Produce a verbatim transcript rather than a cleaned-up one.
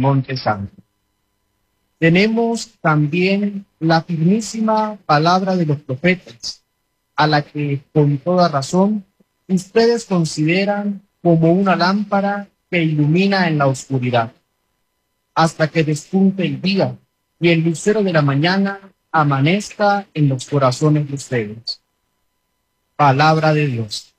Monte Santo. Tenemos también la firmísima palabra de los profetas, a la que, con toda razón, ustedes consideran como una lámpara que ilumina en la oscuridad, hasta que despunte el día y el lucero de la mañana amanezca en los corazones de ustedes. Palabra de Dios.